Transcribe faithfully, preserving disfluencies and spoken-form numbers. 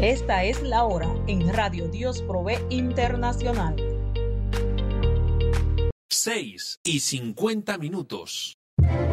Esta es la hora en Radio Dios Provee Internacional. seis y cincuenta minutos.